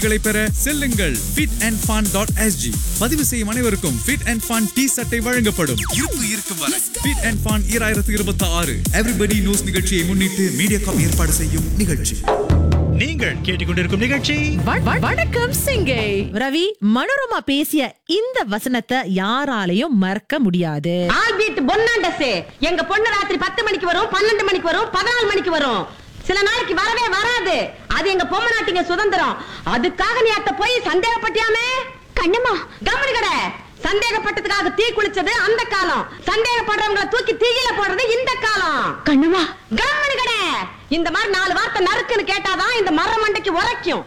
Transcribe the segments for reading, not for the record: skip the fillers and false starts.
பெற செல்லுங்கள் fit&fun.sg. பதிவு செய்யும் அனைவருக்கும் Fit and Fun T-சட்டை வழங்கப்படும். இருப்பு இருக்கும் வரை Fit and Fun 2026 Everybody Knows நிகழ்ச்சியை முன்னிட்டு மீடியாகாம் ஏற்பாடு செய்யும் நிகழ்ச்சி. நீங்கள் கேட்டுக்கொண்டிருக்கும் நிகழ்ச்சி வணக்கம் சிங்கை. ரவி, மனோரமா பேசிய இந்த வசனத்தை யாராலையும் மறக்க முடியாது. ஆல்பீட் பொன்னாண்டஸே, எங்க பொண்ணு ராத்திரி 10 மணிக்கு வரும், 12 மணிக்கு வரும், 14 மணிக்கு வரும். சில நாளைக்கு வரவே வராது. அது எங்க பொம்மை நாட்டிங்க சுதந்திரம். அதுக்காக நீ அத்த போய் சந்தேகப்பட்டியாமே? கண்ணம்மா கவனி கடை. சந்தேகப்பட்டதுக்காக தீ குளிச்சது அந்த காலம். சந்தேகப்படுறவங்களை தூக்கி தீயில போடுறது இந்த காலம். கண்ணம்மா கவனி கடை. இந்த மாதிரி 4 வார்த்தை நறுக்குன்னு கேட்டாதான் இந்த மர மண்டைக்கு உரைக்கும்.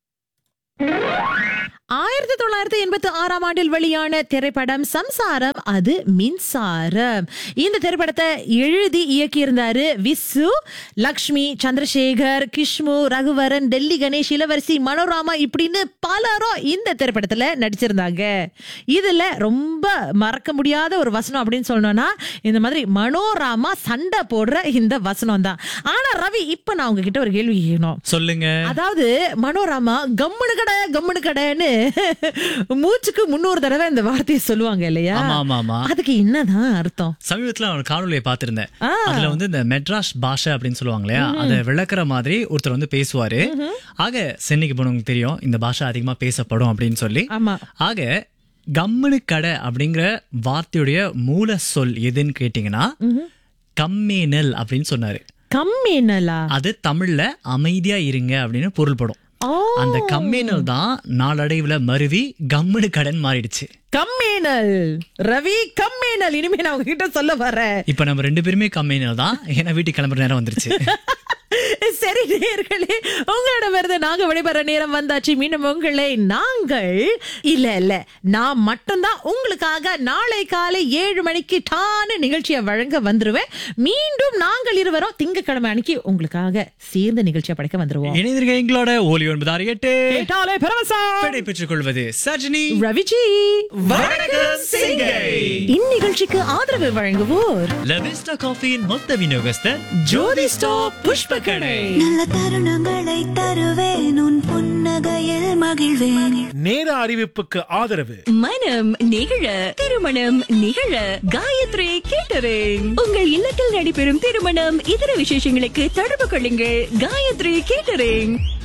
1986 ஆண்டில் வெளியான திரைப்படம் சம்சாரம், அது மின்சாரம். இந்த திரைப்படத்தை எழுதி இயக்கியிருந்தாரு விசு, லக்ஷ்மி, சந்திரசேகர், கிஷ்மு, ரகுவரன், டெல்லி கணேஷ், இளவரசி, மனோராமா இப்படின்னு பலரும் இந்த திரைப்படத்துல நடிச்சிருந்தாங்க. இதுல ரொம்ப மறக்க முடியாத ஒரு வசனம் அப்படின்னு சொல்லணும்னா இந்த மாதிரி மனோராமா சண்டை போடுற இந்த வசனம் தான். ஆனா ரவி, இப்ப நான் உங்ககிட்ட ஒரு கேள்வி கேட்கணும். சொல்லுங்க. அதாவது மனோராமா கம்முனு கடைன்னு மூச்சுக்கு 300 தடவை இந்த வார்த்தையை சொல்லுவாங்க இல்லையா? அதுக்கு என்னதான் அர்த்தம்? சமீபத்துல ஒரு காணொலியை பார்த்திருந்தேன். அதுல வந்து இந்த மெட்ராஸ் பாஷை அப்படின்னு சொல்லுவாங்க இல்லையா, அதை விளக்குற மாதிரி ஒருத்தர் வந்து பேசுவாரு. ஆக சென்னைக்கு போனவங்களுக்கு தெரியும் இந்த பாஷை அதிகமா பேசப்படும் அப்படின்னு சொல்லி. ஆக கம்முனு கடை அப்படிங்கிற வார்த்தையுடைய மூல சொல் எதுன்னு கேட்டீங்கன்னா கம்மேனல் அப்படின்னு சொன்னாரு. கம்மேனலா? அது தமிழ்ல அமைதியா இருங்க அப்படின்னு பொருள்படும். அந்த கம்மேனல் தான் நாளடைவுல மருவி கம்முனு கடன் மாறிடுச்சு. கம்மேனல் ரவி, கம்மேனல் இனிமே நான் உங்ககிட்ட சொல்ல வரேன். இப்ப நம்ம 2 பேருமே கம்மேனல் தான். ஏன்னா வீட்டுக்கு கிளம்புற நேரம் வந்துருச்சு. சரி நேயர்களே, உங்களிடமிருந்து நாங்க விடைபெற நேரம் வந்தாச்சு. மீண்டும் உங்களை நாங்கள் இல்ல நான் மட்டும்தான் உங்களுக்காக நாளை காலை 7 மணிக்கு டான நிகழ்ச்சியை வழங்க வந்துருவேன். மீண்டும் நாங்கள் இருவரும் திங்கட்கிழமை அன்னைக்கு உங்களுக்காக சேர்ந்த நிகழ்ச்சியை படைக்க வந்துருவோம். இணைந்திருக்க எங்களோட ஒலி 968 கேட்டாலே பரவசம். பெற்றுக் கொள்வது சஜினி, ரவிஜி. வணக்கம் சிங்கை. இந்நிகழ்ச்சிக்கு ஆதரவு வழங்குவோர் லவிஸ்டா காஃபியின் மொத்த விநியோகஸ்தர் ஜோதி ஸ்டாப் புஷ்ப கடை. நல்ல தருணங்களை தருவேன், உன் புன்னகையில் மகிழ்வேன். நேர அறிவிப்புக்கு ஆதரவு மனம் நிகழ, திருமணம் நிகழ காயத்ரி கேட்டரிங். உங்கள் இல்லத்தில் நடைபெறும் திருமணம், இதர விசேஷங்களுக்கு தொடர்பு கொள்ளுங்கள். காயத்ரி கேட்டரிங்.